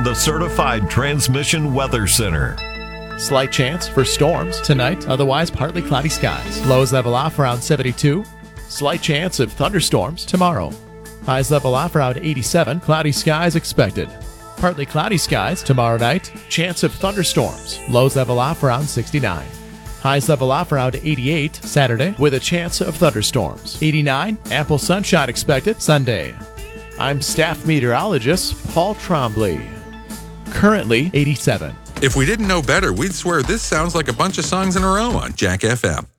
the Certified Transmission Weather Center. Slight chance for storms tonight, otherwise partly cloudy skies. Lows level off around 72. Slight chance of thunderstorms tomorrow. Highs level off around 87. Cloudy skies expected. Partly cloudy skies tomorrow night. Chance of thunderstorms. Lows level off around 69. Highs level off around 88 Saturday with a chance of thunderstorms. 89. Ample sunshine expected Sunday. I'm staff meteorologist Paul Trombley. Currently 87. If we didn't know better, we'd swear this sounds like a bunch of songs in a row on Jack FM.